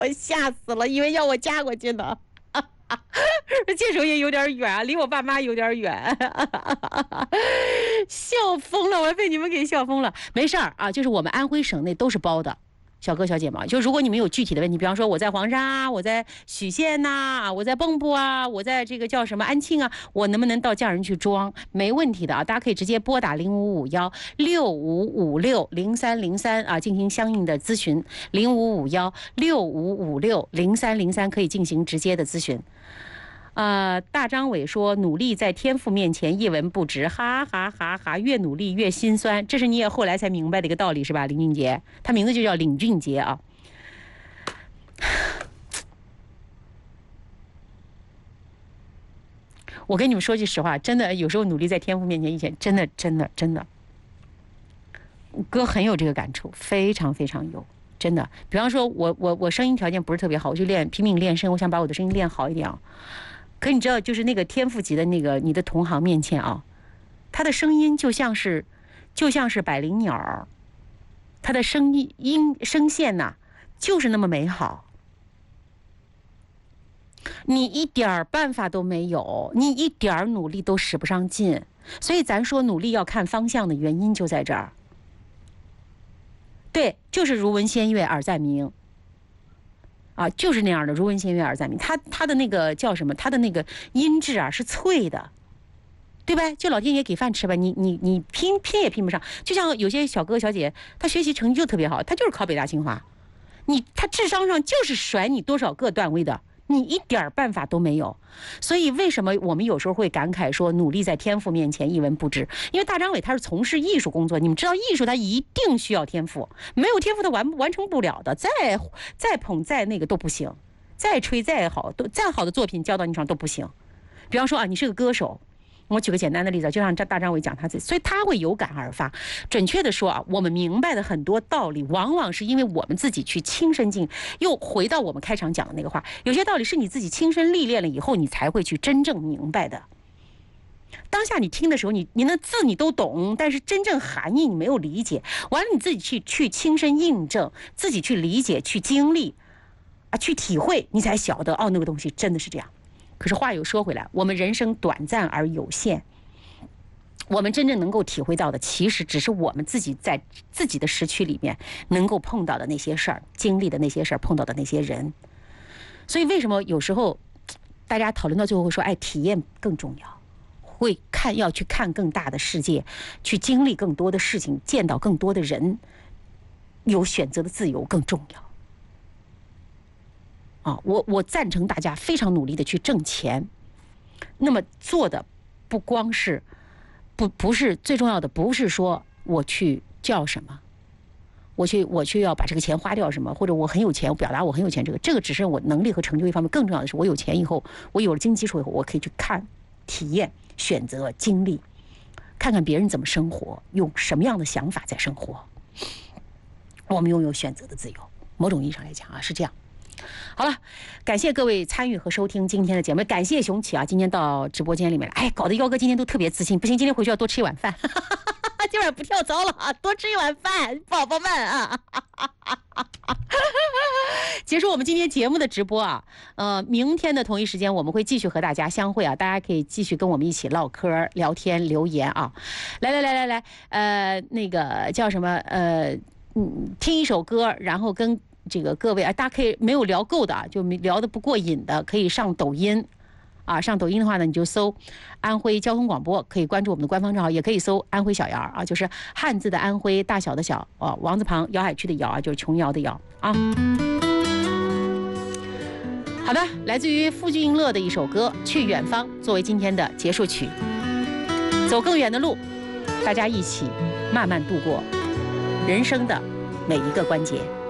我吓死了，以为要我嫁过去呢。这时候也有点远，离我爸妈有点远，笑疯了，我要被你们给笑疯了。没事儿啊，就是我们安徽省内都是包的。小哥小姐们，就如果你们有具体的问题，比方说我在黄沙，我在许县呐，我在蚌埠啊，我在这个叫什么安庆啊，我能不能到匠人去装？没问题的啊，大家可以直接拨打055165560303啊，进行相应的咨询。055165560303可以进行直接的咨询。大张伟说努力在天赋面前一文不值，哈哈哈哈，越努力越心酸，这是你也后来才明白的一个道理是吧？林俊杰，他名字就叫林俊杰啊。我跟你们说句实话，真的有时候努力在天赋面前，以前真的，哥很有这个感触，非常非常有，真的。比方说我声音条件不是特别好，我就拼命练声，我想把我的声音练好一点啊。可你知道，就是那个天赋级的那个你的同行面前啊，他的声音就像是百灵鸟，他的声线呐，就是那么美好，你一点办法都没有，你一点努力都使不上劲。所以咱说努力要看方向的原因就在这儿。对，就是如闻仙乐耳暂明。就是那样的，如闻仙乐耳暂明。他的那个叫什么？他的那个音质啊是脆的，对吧？就老天爷给饭吃吧，你拼也拼不上。就像有些小哥小姐，他学习成绩就特别好，他就是考北大清华，他智商上就是甩你多少个段位的，你一点办法都没有。所以为什么我们有时候会感慨说努力在天赋面前一文不值？因为大张伟他是从事艺术工作，你们知道艺术他一定需要天赋，没有天赋他完成不了的，再捧再那个都不行，再吹再好的作品交到你手上都不行。比方说啊，你是个歌手，我举个简单的例子，就像大张伟讲他自己，所以他会有感而发。准确的说啊，我们明白的很多道理，往往是因为我们自己去亲身经历。又回到我们开场讲的那个话，有些道理是你自己亲身历练了以后，你才会去真正明白的。当下你听的时候，你那字你都懂，但是真正含义你没有理解。完了，你自己去亲身印证，自己去理解，去经历，去体会，你才晓得那个东西真的是这样。可是话又说回来，我们人生短暂而有限，我们真正能够体会到的，其实只是我们自己在自己的时区里面能够碰到的那些事儿，经历的那些事儿，碰到的那些人。所以为什么有时候大家讨论到最后会说，体验更重要，要去看更大的世界，去经历更多的事情，见到更多的人，有选择的自由更重要。我赞成大家非常努力的去挣钱，那么做的不光是不是最重要的，不是说我去叫什么，我去要把这个钱花掉什么，或者我很有钱，我表达我很有钱，这个只是我能力和成就一方面，更重要的是我有钱以后，我有了经济基础以后，我可以去看、体验、选择、经历，看看别人怎么生活，用什么样的想法在生活，我们拥有选择的自由。某种意义上来讲是这样。好了，感谢各位参与和收听今天的节目，感谢熊起今天到直播间里面来，搞得幺哥今天都特别自信，不行，今天回去要多吃一碗饭，今晚不跳槽了多吃一碗饭，宝宝们结束我们今天节目的直播明天的同一时间我们会继续和大家相会大家可以继续跟我们一起唠嗑、聊天、留言来，那个叫什么听一首歌，然后跟这个各位大家可以没有聊够的就聊得不过瘾的，可以上抖音上抖音的话呢，你就搜安徽交通广播，可以关注我们的官方账号，也可以搜安徽小姚就是汉字的安徽，大小的小王字旁，瑶海区的瑶就是琼瑶的瑶好的，来自于傅俊乐的一首歌《去远方》作为今天的结束曲。走更远的路，大家一起慢慢度过人生的每一个关节。